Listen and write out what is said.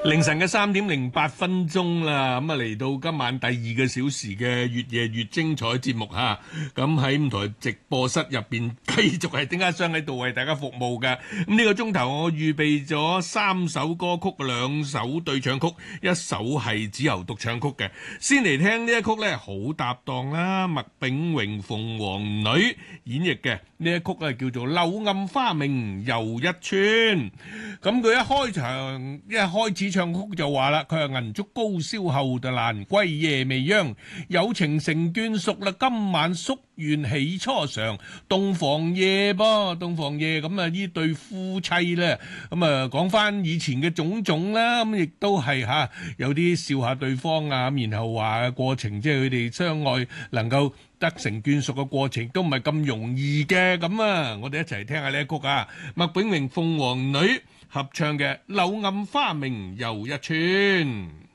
凌晨嘅3:08啦，咁啊嚟到今晚第2個小時嘅越夜越精彩節目嚇，咁喺舞台直播室入邊繼續係丁家雙喺度為大家服務嘅。咁呢個鐘頭我預備咗3首歌曲，2首對唱曲，1首係子柔獨唱曲嘅。先嚟聽呢一曲咧，好搭檔啦，麥炳榮鳳凰女演繹嘅呢一曲咧叫做《柳暗花明又一村》。咁佢一開始唱曲就話啦，佢話銀燭高燒後就蘭桂夜未央，有情成眷屬啦，今晚宿願喜初嘗，洞房夜噃，洞房夜咁啊！呢對夫妻咧，咁啊講翻以前嘅種種啦，咁亦都係有啲笑下對方啊，然後話過程即係佢哋相愛能夠得成眷屬嘅過程都唔係咁容易嘅，咁啊，我哋一齊聽下呢一曲啊，麥炳榮鳳凰女合唱嘅《柳暗花明又一村》。